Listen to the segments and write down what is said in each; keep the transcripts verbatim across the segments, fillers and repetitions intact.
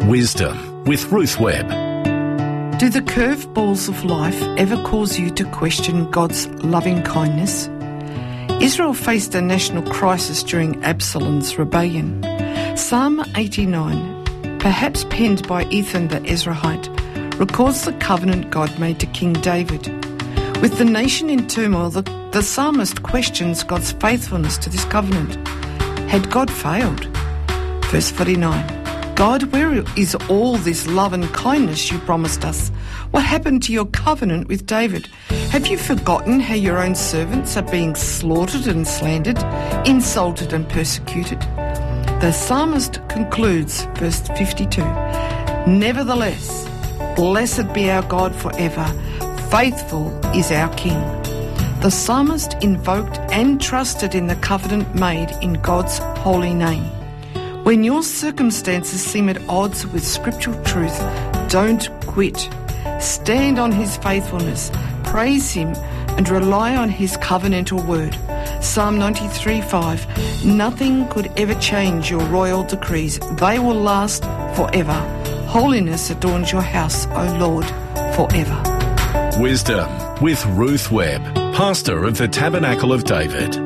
Wisdom with Ruth Webb. Do the curveballs of life ever cause you to question God's loving kindness? Israel faced a national crisis during Absalom's rebellion. Psalm eighty-nine, perhaps penned by Ethan the Ezrahite, records the covenant God made to King David. With the nation in turmoil, the, the psalmist questions God's faithfulness to this covenant. Had God failed? Verse forty-nine, God, where is all this love and kindness you promised us? What happened to your covenant with David? Have you forgotten how your own servants are being slaughtered and slandered, insulted and persecuted? The psalmist concludes, verse fifty-two, nevertheless, blessed be our God forever, faithful is our King. The psalmist invoked and trusted in the covenant made in God's holy name. When your circumstances seem at odds with scriptural truth, don't quit. Stand on his faithfulness, praise him, and rely on his covenantal word. Psalm ninety-three five, nothing could ever change your royal decrees. They will last forever. Holiness adorns your house, O Lord, forever. Wisdom with Ruth Webb, pastor of the Tabernacle of David.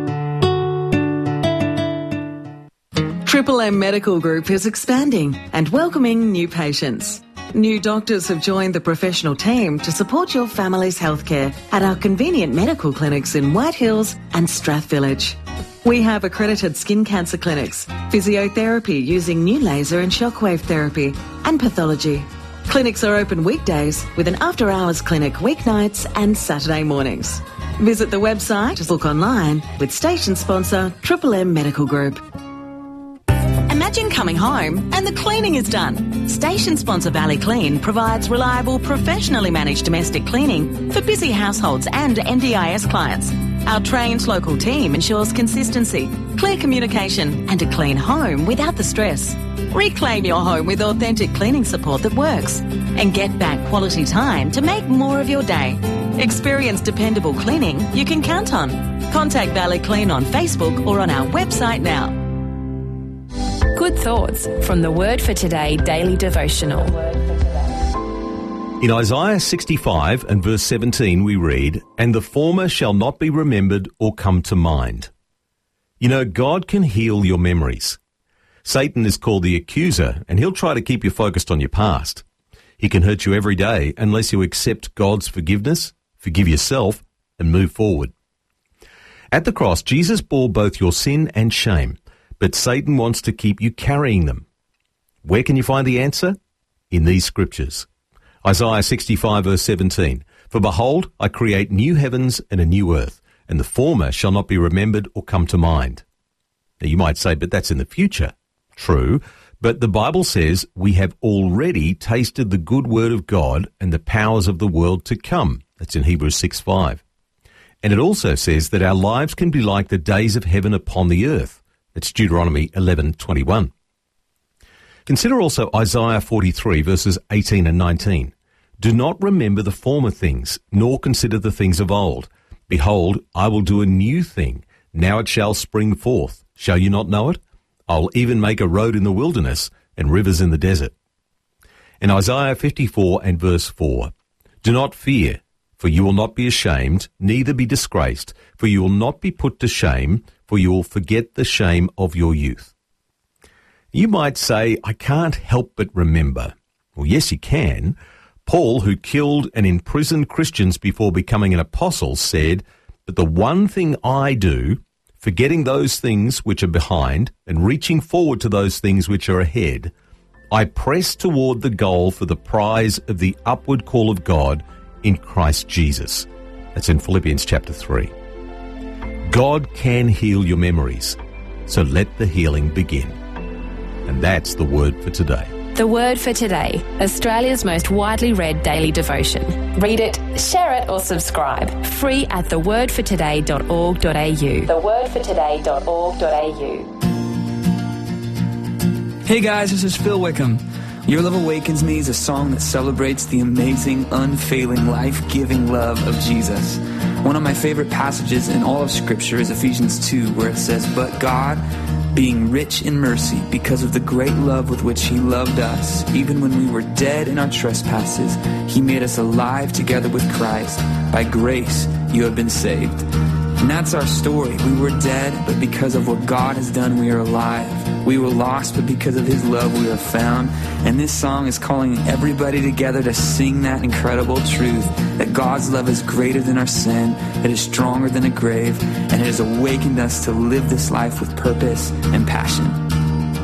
Triple M Medical Group is expanding and welcoming new patients. New doctors have joined the professional team to support your family's healthcare at our convenient medical clinics in White Hills and Strath Village. We have accredited skin cancer clinics, physiotherapy using new laser and shockwave therapy, and pathology. Clinics are open weekdays with an after-hours clinic weeknights and Saturday mornings. Visit the website to book online with station sponsor Triple M Medical Group. Imagine coming home and the cleaning is done. Station sponsor Valley Clean provides reliable, professionally managed domestic cleaning for busy households and N D I S clients. Our trained local team ensures consistency, clear communication and a clean home without the stress. Reclaim your home with authentic cleaning support that works and get back quality time to make more of your day. Experience dependable cleaning you can count on. Contact Valley Clean on Facebook or on our website now. Good thoughts from the Word for Today daily devotional. In Isaiah sixty-five and verse seventeen we read, "And the former shall not be remembered or come to mind." You know, God can heal your memories. Satan is called the accuser, and he'll try to keep you focused on your past. He can hurt you every day unless you accept God's forgiveness, forgive yourself, and move forward. At the cross, Jesus bore both your sin and shame, but Satan wants to keep you carrying them. Where can you find the answer? In these scriptures. Isaiah sixty-five verse seventeen, "For behold, I create new heavens and a new earth, and the former shall not be remembered or come to mind." Now you might say, but that's in the future. True, but the Bible says we have already tasted the good word of God and the powers of the world to come. That's in Hebrews six five. And it also says that our lives can be like the days of heaven upon the earth. It's Deuteronomy eleven twenty-one. Consider also Isaiah forty-three verses eighteen and nineteen. "Do not remember the former things, nor consider the things of old. Behold, I will do a new thing. Now it shall spring forth. Shall you not know it? I will even make a road in the wilderness and rivers in the desert." In Isaiah fifty-four and verse four, "Do not fear, for you will not be ashamed, neither be disgraced, for you will not be put to shame, for you will forget the shame of your youth." You might say, I can't help but remember. Well, yes, you can. Paul, who killed and imprisoned Christians before becoming an apostle, said, "But the one thing I do, forgetting those things which are behind and reaching forward to those things which are ahead, I press toward the goal for the prize of the upward call of God in Christ Jesus." That's in Philippians chapter three. God can heal your memories, so let the healing begin. And that's the Word for Today. The Word for Today, Australia's most widely read daily devotion. Read it, share it or subscribe. Free at the word for today dot org dot a u. the word for today dot org dot a u. Hey guys, this is Phil Wickham. Your Love Awakens Me is a song that celebrates the amazing, unfailing, life-giving love of Jesus. One of my favorite passages in all of Scripture is Ephesians two, where it says, "But God, being rich in mercy because of the great love with which he loved us. Even when we were dead in our trespasses, he made us alive together with Christ. By grace, you have been saved. And that's our story. We were dead, but because of what God has done, we are alive. We were lost, but because of his love, we are found. And this song is calling everybody together to sing that incredible truth, that God's love is greater than our sin, it is stronger than a grave, and it has awakened us to live this life with purpose and passion.